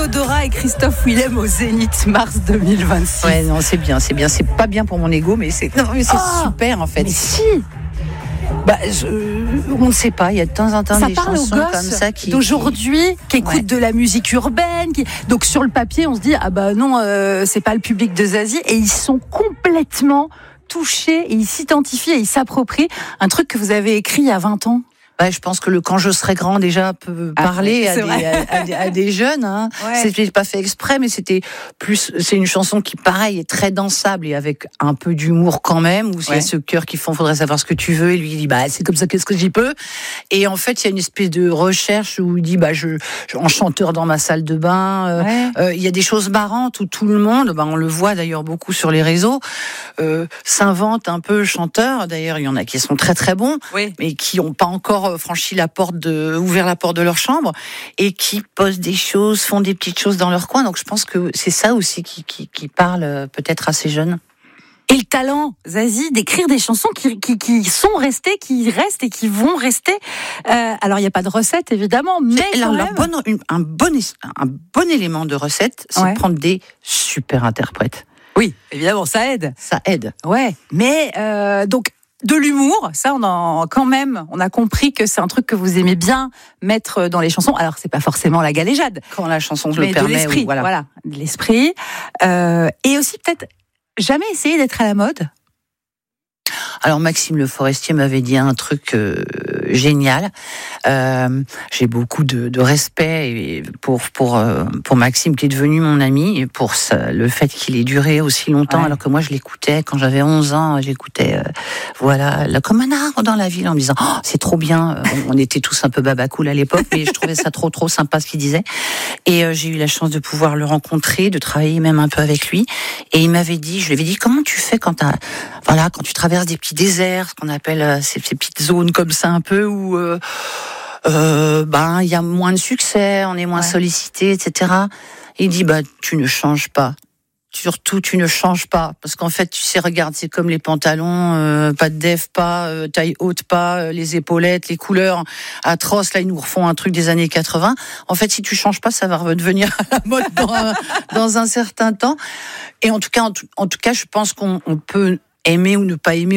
Dora et Christophe Willem au Zénith mars 2026. Ouais, non, c'est bien. C'est pas bien pour mon ego, mais c'est super en fait. Mais si. On ne sait pas. Il y a de temps en temps des chansons comme ça d'aujourd'hui qui écoutent de la musique urbaine. Donc sur le papier, on se dit c'est pas le public de Zazie, et ils sont complètement touchés et ils s'identifient et ils s'approprient un truc que vous avez écrit il y a 20 ans. Je pense que le Quand je serai grand déjà peut parler à des jeunes. Hein. Ouais. C'était pas fait exprès, mais c'est une chanson qui, pareil, est très dansable et avec un peu d'humour quand même. Où il y a ce cœur qui font, faudrait savoir ce que tu veux. Et lui, il dit, c'est comme ça, qu'est-ce que j'y peux. Et en fait, il y a une espèce de recherche où il dit, en chanteur dans ma salle de bain. Il y a des choses marrantes où tout le monde, on le voit d'ailleurs beaucoup sur les réseaux, s'invente un peu chanteur. D'ailleurs, il y en a qui sont très très bons, mais qui n'ont pas encore franchi ouvert la porte de leur chambre, et qui posent des choses, font des petites choses dans leur coin. Donc je pense que c'est ça aussi qui parle peut-être à ces jeunes. Et le talent, Zazie, d'écrire des chansons qui sont restées, qui restent et qui vont rester. Alors il n'y a pas de recette évidemment, mais un bon élément de recette, c'est prendre des super interprètes. Oui, évidemment, ça aide. Ça aide. Ouais, mais donc. De l'humour, ça on a compris que c'est un truc que vous aimez bien mettre dans les chansons. Alors c'est pas forcément la galéjade, quand la chanson le permet, de l'esprit, voilà, de l'esprit. Et aussi peut-être jamais essayer d'être à la mode. Alors Maxime Le Forestier m'avait dit un truc génial. J'ai beaucoup de respect pour Maxime, qui est devenu mon ami, et pour le fait qu'il ait duré aussi longtemps, alors que moi je l'écoutais quand j'avais 11 ans, j'écoutais comme un arbre dans la ville, en me disant c'est trop bien. On était tous un peu babacool à l'époque, mais je trouvais ça trop sympa ce qu'il disait. Et j'ai eu la chance de pouvoir le rencontrer, de travailler même un peu avec lui. Et je lui avais dit, comment tu fais quand tu traverses des petits déserts, ce qu'on appelle ces petites zones comme ça un peu où il y a moins de succès, on est moins sollicité, etc. Et il dit tu ne changes pas. Surtout, tu ne changes pas. Parce qu'en fait, tu sais, regarde, c'est comme les pantalons, pas de def, pas taille haute, pas les épaulettes, les couleurs atroces. Là, ils nous refont un truc des années 80. En fait, si tu changes pas, ça va redevenir à la mode dans un certain temps. Et en tout cas, je pense qu'on peut aimer ou ne pas aimer